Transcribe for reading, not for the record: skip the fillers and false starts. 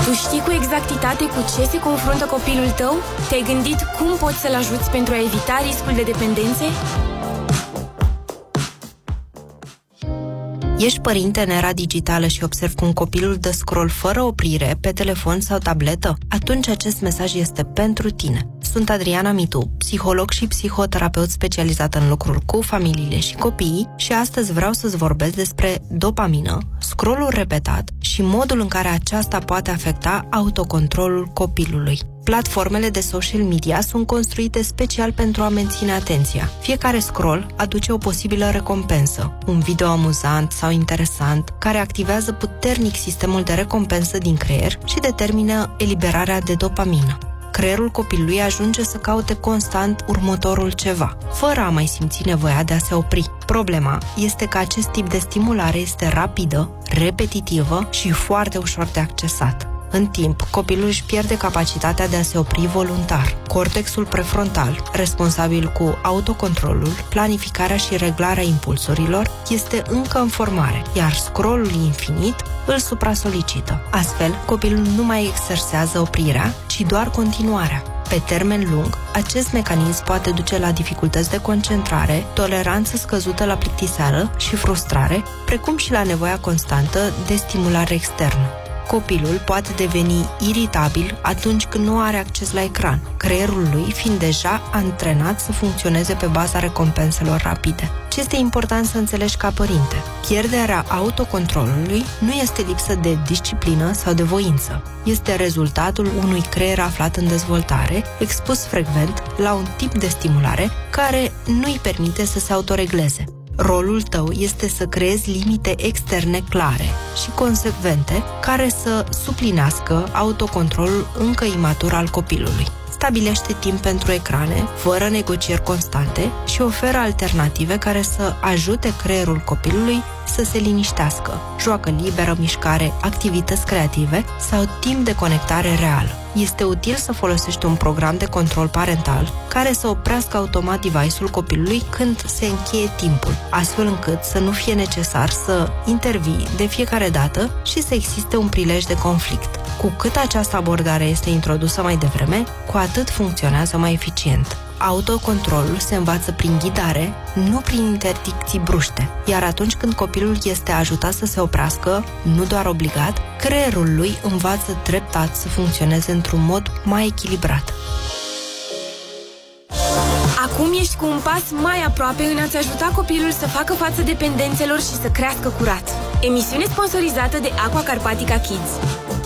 Tu știi cu exactitate cu ce se confruntă copilul tău? Te-ai gândit cum poți să-l ajuți pentru a evita riscul de dependențe? Ești părinte în era digitală și observi cum copilul dă scroll fără oprire pe telefon sau tabletă? Atunci acest mesaj este pentru tine. Sunt Adriana Mitu, psiholog și psihoterapeut specializată în lucruri cu familiile și copiii și astăzi vreau să-ți vorbesc despre dopamină, scroll-ul repetat și modul în care aceasta poate afecta autocontrolul copilului. Platformele de social media sunt construite special pentru a menține atenția. Fiecare scroll aduce o posibilă recompensă, un video amuzant sau interesant, care activează puternic sistemul de recompensă din creier și determină eliberarea de dopamină. Creierul copilului ajunge să caute constant următorul ceva, fără a mai simți nevoia de a se opri. Problema este că acest tip de stimulare este rapidă, repetitivă și foarte ușor de accesat. În timp, copilul își pierde capacitatea de a se opri voluntar. Cortexul prefrontal, responsabil cu autocontrolul, planificarea și reglarea impulsurilor, este încă în formare, iar scrollul infinit îl supra-solicită. Astfel, copilul nu mai exersează oprirea, ci doar continuarea. Pe termen lung, acest mecanism poate duce la dificultăți de concentrare, toleranță scăzută la plictiseală și frustrare, precum și la nevoia constantă de stimulare externă. Copilul poate deveni iritabil atunci când nu are acces la ecran, creierul lui fiind deja antrenat să funcționeze pe baza recompenselor rapide. Ce este important să înțelegi ca părinte? Pierderea autocontrolului nu este lipsă de disciplină sau de voință. Este rezultatul unui creier aflat în dezvoltare, expus frecvent la un tip de stimulare care nu îi permite să se autoregleze. Rolul tău este să creezi limite externe clare și consecvente care să suplinească autocontrolul încă imatur al copilului. Stabilește timp pentru ecrane, fără negocieri constante și oferă alternative care să ajute creierul copilului să se liniștească. Joacă liberă, mișcare, activități creative sau timp de conectare reală. Este util să folosești un program de control parental care să oprească automat device-ul copilului când se încheie timpul, astfel încât să nu fie necesar să intervii de fiecare dată și să existe un prilej de conflict. Cu cât această abordare este introdusă mai devreme, cu atât funcționează mai eficient. Autocontrolul se învață prin ghidare, nu prin interdicții bruște, iar atunci când copilul este ajutat să se oprească, nu doar obligat, creierul lui învață treptat să funcționeze într-un mod mai echilibrat. Acum ești cu un pas mai aproape în a-ți ajuta copilul să facă față dependențelor și să crească curat. Emisiune sponsorizată de Aqua Carpatica Kids.